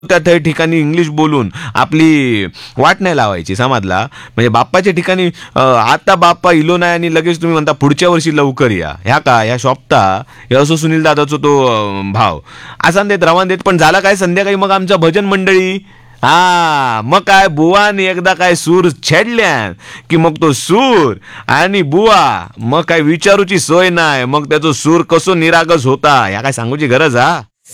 त्या ठिकाणी इंग्लिश बोलून आपली वाट नाही लावायची, समजला. म्हणजे बाप्पाच्या ठिकाणी आता बाप्पा इलो नाही आणि लगेच तुम्ही म्हणता पुढच्या वर्षी लवकर या, ह्या का ह्या शॉपता हे असं सुनील दादाचा तो भाव असा देत रवान देत. पण झाला काय संध्याकाळी मग आमच्या भजन मंडळी, हा मग काय बुवाने एकदा काय सूर छेडल्यान की मग तो सूर आणि बुवा मग काय विचारूची सोय नाही, मग त्याचा सूर कसो निरागस होता ह्या काय सांगूची गरज हा.